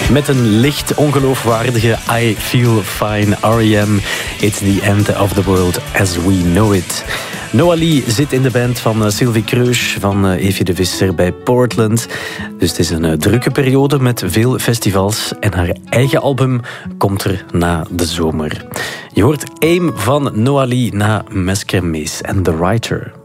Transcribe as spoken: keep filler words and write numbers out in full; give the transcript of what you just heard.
Met een licht ongeloofwaardige I Feel Fine, R E M. It's the end of the world as we know it. Noah Lee zit in de band van Sylvie Kreusch, van Evie de Visser bij Portland. Dus het is een drukke periode met veel festivals. En haar eigen album komt er na de zomer. Je hoort Aim van Noah Lee na Meskermees en The Writer.